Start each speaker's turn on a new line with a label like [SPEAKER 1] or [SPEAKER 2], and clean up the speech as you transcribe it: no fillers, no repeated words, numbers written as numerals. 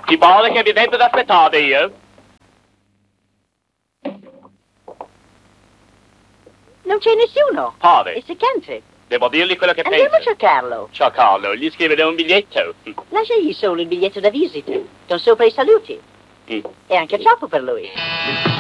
[SPEAKER 1] Ti pare che mi dentro ad aspettare io?
[SPEAKER 2] Non c'è nessuno.
[SPEAKER 1] Pare.
[SPEAKER 2] È seccante.
[SPEAKER 1] Devo dirgli quello che
[SPEAKER 2] Andiamo a
[SPEAKER 1] penso.
[SPEAKER 2] cercarlo.
[SPEAKER 1] Ciao Carlo, gli scriverò un biglietto.
[SPEAKER 2] Lasciagli solo il biglietto da visita, con sopra i saluti.
[SPEAKER 1] Mm.
[SPEAKER 2] È anche troppo per lui.